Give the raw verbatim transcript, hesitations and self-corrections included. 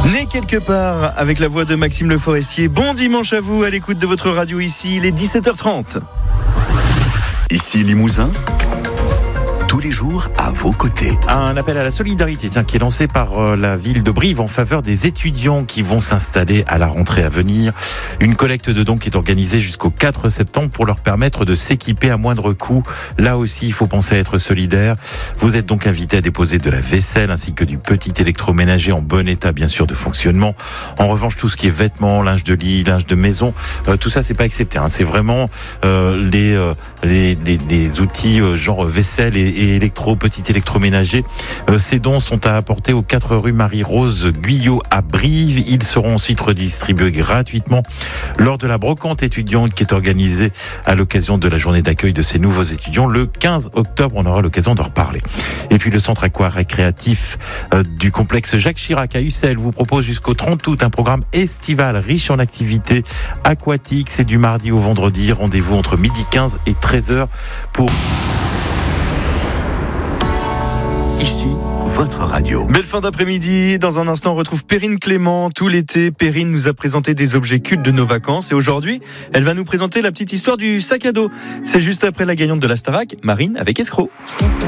Né quelque part avec la voix de Maxime Le Forestier. Bon dimanche à vous à l'écoute de votre radio ici, il est dix-sept heures trente. Ici Limousin, tous les jours à vos côtés. Un appel à la solidarité tiens, qui est lancé par euh, la ville de Brive en faveur des étudiants qui vont s'installer à la rentrée à venir. Une collecte de dons qui est organisée jusqu'au quatre septembre pour leur permettre de s'équiper à moindre coût. Là aussi, il faut penser à être solidaire. Vous êtes donc invité à déposer de la vaisselle ainsi que du petit électroménager en bon état, bien sûr, de fonctionnement. En revanche, tout ce qui est vêtements, linge de lit, linge de maison, euh, tout ça, c'est pas accepté. Hein. C'est vraiment euh, les, euh, les, les, les outils euh, genre vaisselle et, et électro, petit électroménager. Euh, ces dons sont à apporter aux quatre rue Marie-Rose Guyot à Brive. Ils seront ensuite redistribués gratuitement lors de la brocante étudiante qui est organisée à l'occasion de la journée d'accueil de ces nouveaux étudiants. Le quinze octobre, on aura l'occasion d'en reparler. Et puis le centre aqua-récréatif euh, du complexe Jacques Chirac à Ussel vous propose jusqu'au trente août un programme estival riche en activités aquatiques. C'est du mardi au vendredi. Rendez-vous entre midi quinze et treize heures pour... Ici, votre radio. Belle fin d'après-midi. Dans un instant, on retrouve Perrine Clément. Tout l'été, Perrine nous a présenté des objets cultes de nos vacances. Et aujourd'hui, elle va nous présenter la petite histoire du sac à dos. C'est juste après la gagnante de la Starac, Marine avec Escroc.